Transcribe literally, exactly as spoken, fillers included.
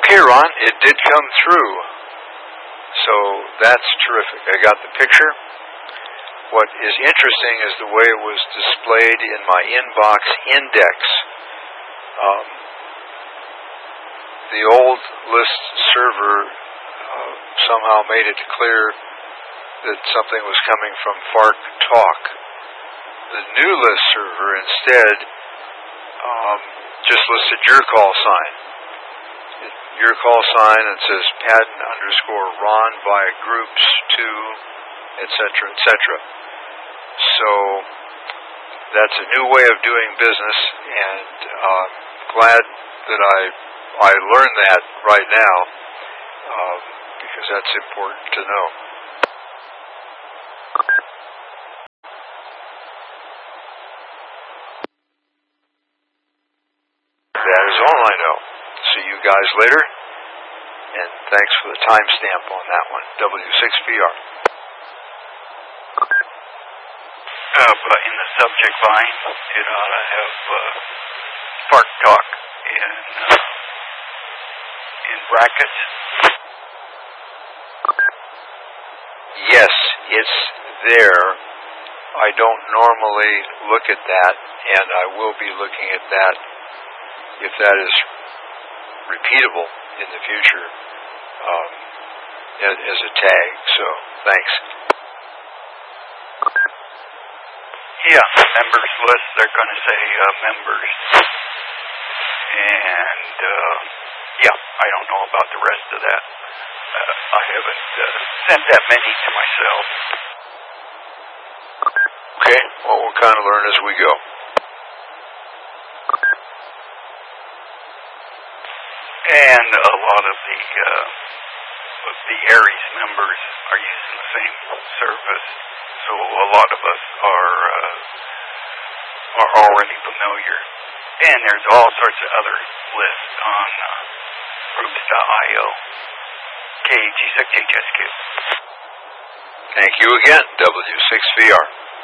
Okay, Ron, it did come through. So that's terrific. I got the picture. What is interesting is the way it was displayed in my inbox index. Um, the old list server uh, somehow made it clear that something was coming from Fark Talk. The new list server instead um, just listed your call sign. Your call sign and says Padden underscore Ron via groups to, et cetera, et cetera. So that's a new way of doing business, and uh, glad that I I learned that right now uh, because that's important to know. That is all I know. See you guys later, and thanks for the timestamp on that one, W six V R. Uh, but in the subject line, it ought to have uh, Fark Talk in, uh, in brackets. Yes, it's there. I don't normally look at that, and I will be looking at that if that is repeatable in the future um, as, as a tag. So, thanks. Yeah, members list, they're going to say uh, members. And, uh, yeah, I don't know about the rest of that. Uh, I haven't uh, sent that many to myself. Okay, well, we'll kind of learn as we go. And a lot of the uh, the Aries members are using the same service, so a lot of us are uh, are already familiar. And there's all sorts of other lists on uh, groups dot i o. K G six H S Q. Thank you again, W six V R.